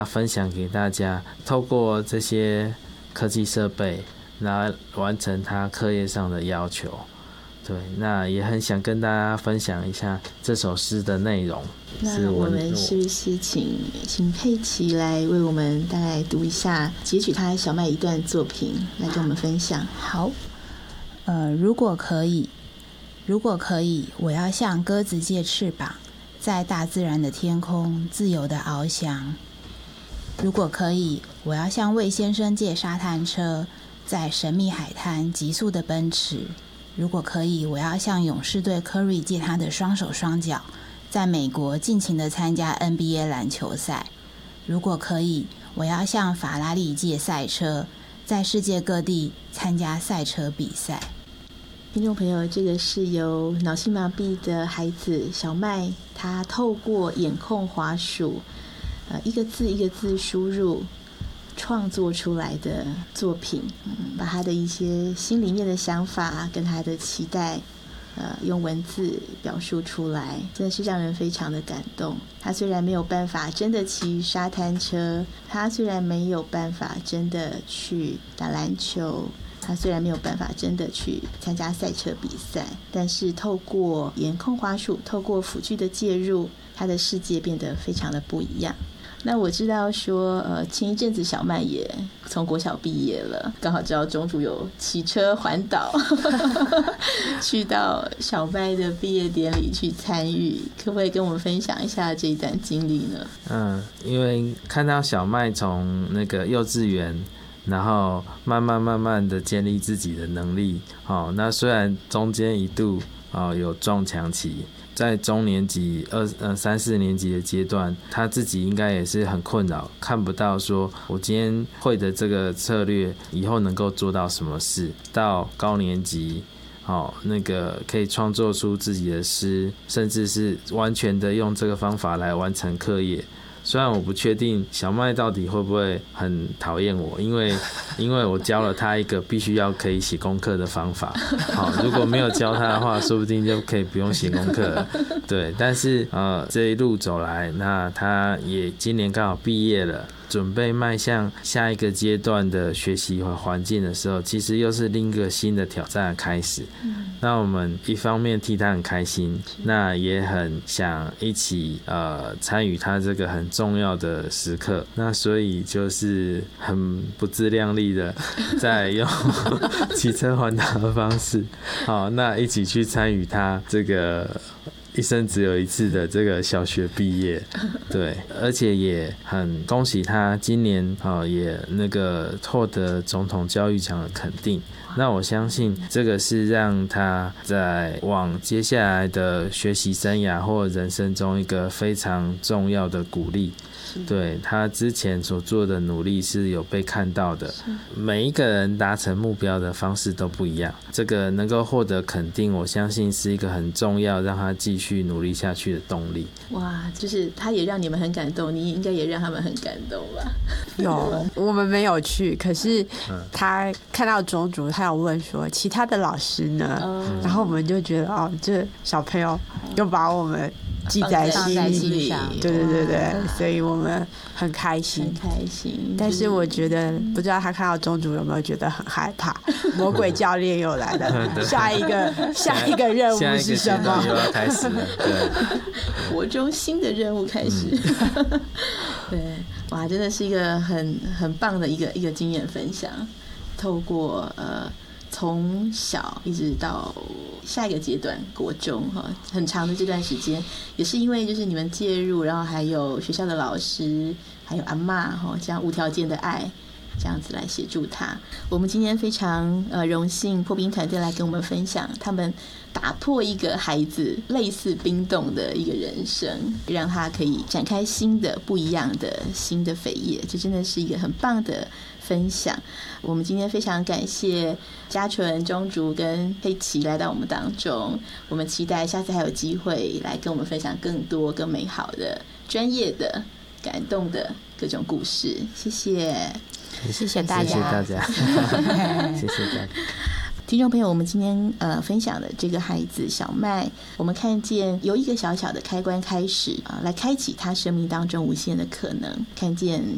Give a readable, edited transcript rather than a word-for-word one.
分享给大家，透过这些科技设备来完成他课业上的要求。对，那也很想跟大家分享一下这首诗的内容。 那我们是不是请佩琪来为我们大概读一下，截取他小麦一段作品来跟我们分享？ 好，如果可以，我要向鸽子借翅膀，在大自然的天空自由地翱翔。如果可以，我要向魏先生借沙滩车，在神秘海滩急速地奔驰。如果可以，我要向勇士队科瑞借他的双手双脚，在美国尽情地参加 NBA 篮球赛。如果可以，我要向法拉利借赛车，在世界各地参加赛车比赛。 听众朋友，这个是由脑性麻痹的孩子小麦，他透过眼控滑鼠，一个字一个字输入创作出来的作品，把他的一些心里面的想法跟他的期待，用文字表述出来，真的是让人非常的感动。他虽然没有办法真的骑沙滩车，他虽然没有办法真的去打篮球，他虽然没有办法真的去参加赛车比赛，但是透过眼控滑鼠，透过辅具的介入，他的世界变得非常的不一样。那我知道说，前一阵子小麦也从国小毕业了，刚好知道中主有骑车环岛，去到小麦的毕业典礼去参与，可不可以跟我们分享一下这一段经历呢？ 因为看到小麦从那个幼稚园，然后慢慢的建立自己的能力，那虽然中间一度有撞墙期。在中年级3、4年级的阶段，他自己应该也是很困扰，看不到说我今天会的这个策略以后能够做到什么事。到高年级那个可以创作出自己的诗，甚至是完全的用这个方法来完成课业。虽然我不确定小麦到底会不会很讨厌我，因为我教了他一个必须要可以写功课的方法。如果没有教他的话，说不定就可以不用写功课了。对，但是这一路走来，那他也今年刚好毕业了，准备迈向下一个阶段的学习和环境的时候，其实又是另一个新的挑战的开始。那我们一方面替他很开心，那也很想一起参与他这个很重要的时刻。那所以就是很不自量力的在用骑车环岛的方式，那一起去参与他这个一生只有一次的这个小学毕业。对，而且也很恭喜他今年也那个获得总统教育奖的肯定。那我相信这个是让他在往接下来的学习生涯或人生中一个非常重要的鼓励。对，他之前所做的努力是有被看到的。每一个人达成目标的方式都不一样，这个能够获得肯定，我相信是一个很重要让他继续努力下去的动力。 哇，就是他也让你们很感动，你应该也让他们很感动吧？ 有，我们没有去，可是他看到中主，他有问说其他的老师呢？然后我们就觉得这小朋友又把我们记在心里，对，所以我们很开心，但是我觉得不知道他看到中主有没有觉得很害怕，魔鬼教练又来了，下一个任务是什么？ 又要开始了，对， 国中新的任务开始。对，哇，真的是一个很棒的一个经验分享，透过从小一直到下一个阶段国中很长的这段时间，也是因为就是你们介入，然后还有学校的老师还有阿嬷这样无条件的爱，这样子来协助他。我们今天非常荣幸破冰团队来跟我们分享他们打破一个孩子类似冰冻的一个人生，让他可以展开新的不一样的新的扉页，这真的是一个很棒的分享。我们今天非常感谢嘉纯、中竹跟佩琪来到我们当中，我们期待下次还有机会来跟我们分享更多更美好的专业的感动的各种故事。谢谢大家， 谢谢大家谢谢大家。 听众朋友，我们今天分享的这个孩子小麦，我们看见由一个小小的开关开始来开启他生命当中无限的可能，看见